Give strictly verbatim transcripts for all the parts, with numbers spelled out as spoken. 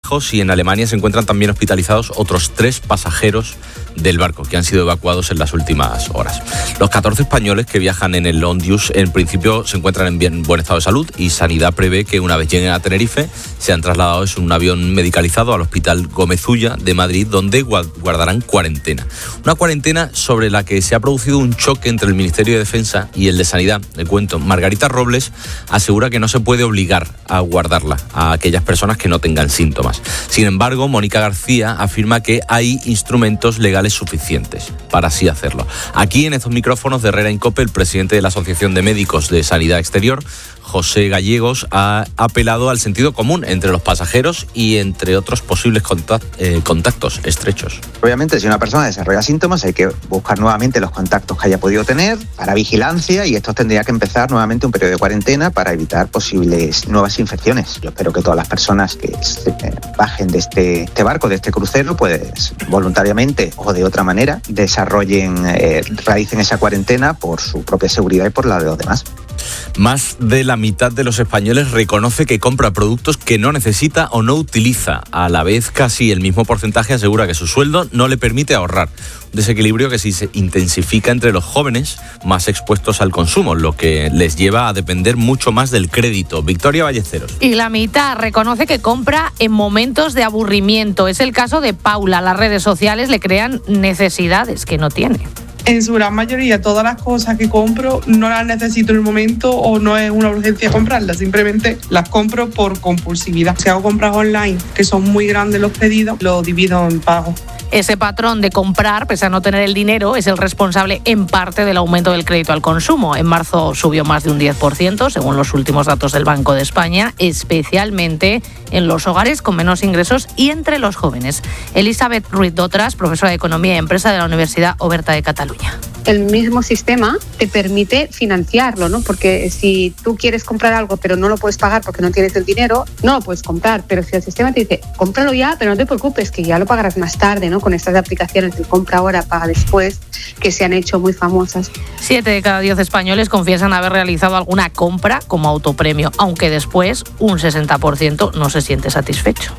Bajos y en Alemania se encuentran también hospitalizados otros tres pasajeros del barco que han sido evacuados en las últimas horas. Los catorce españoles que viajan en el Ondius en principio se encuentran en bien buen estado de salud y Sanidad prevé que una vez lleguen a Tenerife sean trasladados en un avión medicalizado al Hospital Gómez Ulla de Madrid, donde guardarán cuarentena. Una cuarentena sobre la que se ha producido un choque entre el Ministerio de Defensa y el de Sanidad. Le cuento, Margarita Robles asegura que no se puede obligar a guardarla a aquellas personas que no tengan síntomas. Sin embargo, Mónica García afirma que hay instrumentos legales suficientes para así hacerlo. Aquí en estos micrófonos de Herrera Incope, el presidente de la Asociación de Médicos de Sanidad Exterior, José Gallegos, ha apelado al sentido común entre los pasajeros y entre otros posibles contact, eh, contactos estrechos. Obviamente, si una persona desarrolla síntomas, hay que buscar nuevamente los contactos que haya podido tener para vigilancia y estos tendría que empezar nuevamente un periodo de cuarentena para evitar posibles nuevas infecciones. Yo espero que todas las personas que se bajen de este, este barco, de este crucero, pues voluntariamente o de otra manera desarrollen, eh, realicen esa cuarentena por su propia seguridad y por la de los demás. Más de la mitad de los españoles reconoce que compra productos que no necesita o no utiliza. A la vez, casi el mismo porcentaje asegura que su sueldo no le permite ahorrar. Un desequilibrio que sí se intensifica entre los jóvenes más expuestos al consumo, lo que les lleva a depender mucho más del crédito. Victoria Ballesteros. Y la mitad reconoce que compra en momentos de aburrimiento. Es el caso de Paula. Las redes sociales le crean necesidades que no tiene. En su gran mayoría, todas las cosas que compro no las necesito en el momento o no es una urgencia comprarlas, simplemente las compro por compulsividad. Si hago compras online, que son muy grandes los pedidos, lo divido en pagos. Ese patrón de comprar, pese a no tener el dinero, es el responsable en parte del aumento del crédito al consumo. En marzo subió más de un diez por ciento, según los últimos datos del Banco de España, especialmente en los hogares con menos ingresos y entre los jóvenes. Elizabeth Ruiz Dotras, profesora de Economía y Empresa de la Universidad Oberta de Cataluña. El mismo sistema te permite financiarlo, ¿no? Porque si tú quieres comprar algo pero no lo puedes pagar porque no tienes el dinero, no lo puedes comprar. Pero si el sistema te dice, cómpralo ya, pero no te preocupes, que ya lo pagarás más tarde, ¿no? Con estas aplicaciones de compra ahora, paga después, que se han hecho muy famosas. Siete de cada diez españoles confiesan haber realizado alguna compra como autopremio, aunque después un sesenta por ciento no se siente satisfecho.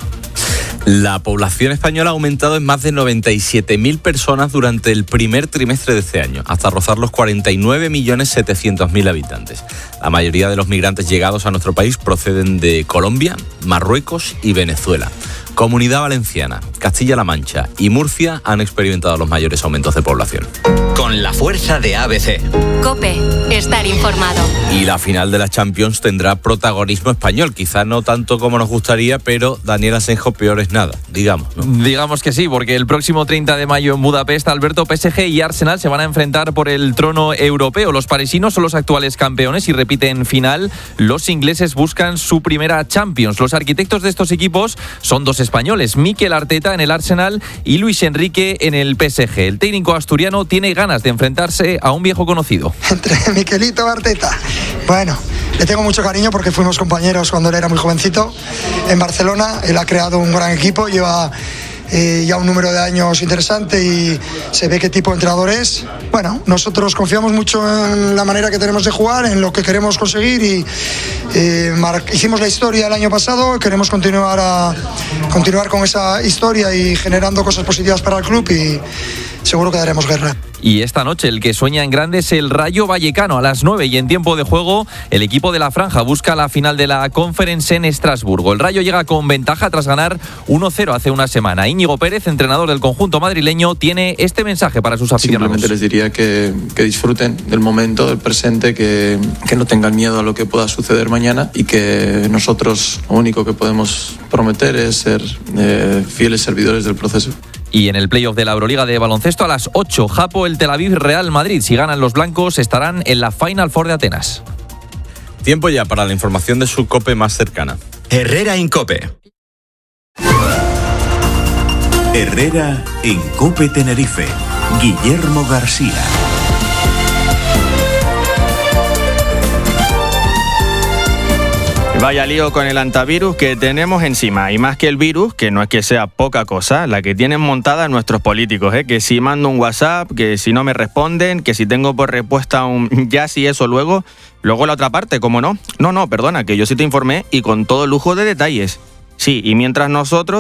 La población española ha aumentado en más de noventa y siete mil personas durante el primer trimestre de este año, hasta rozar los cuarenta y nueve millones setecientos mil habitantes. La mayoría de los migrantes llegados a nuestro país proceden de Colombia, Marruecos y Venezuela. Comunidad Valenciana, Castilla-La Mancha y Murcia han experimentado los mayores aumentos de población. Con la fuerza de A B C. COPE, estar informado. Y la final de la Champions tendrá protagonismo español, quizás no tanto como nos gustaría, pero Daniel Asenjo, peor es nada, digamos, ¿no? Digamos que sí, porque el próximo treinta de mayo en Budapest, Alberto, P S G y Arsenal se van a enfrentar por el trono europeo. Los parisinos son los actuales campeones y repiten final. Los ingleses buscan su primera Champions. Los arquitectos de estos equipos son dos españoles, Mikel Arteta en el Arsenal y Luis Enrique en el P S G. El técnico asturiano tiene ganas de enfrentarse a un viejo conocido. Entre Mikelito y Arteta. Bueno, le tengo mucho cariño porque fuimos compañeros cuando él era muy jovencito en Barcelona. Él ha creado un gran equipo, lleva eh, ya un número de años interesante y se ve qué tipo de entrenador es. Bueno, nosotros confiamos mucho en la manera que tenemos de jugar, en lo que queremos conseguir y eh, mar- hicimos la historia el año pasado, queremos continuar, a, continuar con esa historia y generando cosas positivas para el club y seguro que daremos guerra. Y esta noche el que sueña en grande es el Rayo Vallecano a las nueve y en tiempo de juego el equipo de la Franja busca la final de la Conference en Estrasburgo. El Rayo llega con ventaja tras ganar uno cero hace una semana. Íñigo Pérez, entrenador del conjunto madrileño, tiene este mensaje para sus aficionados. Simplemente les diría que, que disfruten del momento, del presente, que, que no tengan miedo a lo que pueda suceder mañana y que nosotros lo único que podemos prometer es ser eh, fieles servidores del proceso. Y en el playoff de la Euroliga de baloncesto a las ocho, Japo, el Tel Aviv, Real Madrid. Si ganan los blancos estarán en la Final Four de Atenas. Tiempo ya para la información de su COPE más cercana. Herrera en COPE. Herrera en COPE Tenerife. Guillermo García. Vaya lío con el antivirus que tenemos encima. Y más que el virus, que no es que sea poca cosa, la que tienen montada nuestros políticos, ¿eh? Que si mando un WhatsApp, que si no me responden, que si tengo por respuesta un ya si eso luego. Luego la otra parte, ¿cómo no? No, no, perdona, que yo sí te informé y con todo lujo de detalles. Sí, y mientras nosotros